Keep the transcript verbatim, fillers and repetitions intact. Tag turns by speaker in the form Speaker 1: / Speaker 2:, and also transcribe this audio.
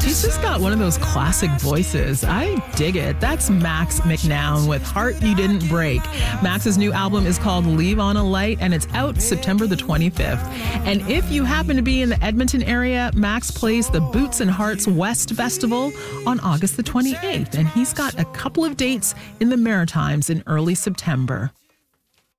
Speaker 1: She's just got one of those classic voices. I dig it. That's Max McNown with Heart You Didn't Break. Max's new album is called Leave on a Light, and it's out September the twenty-fifth. And if you happen to be in the Edmonton area, Max plays the Boots and Hearts West Festival on August the twenty-eighth, and he's got a couple of dates in the Maritimes in early September.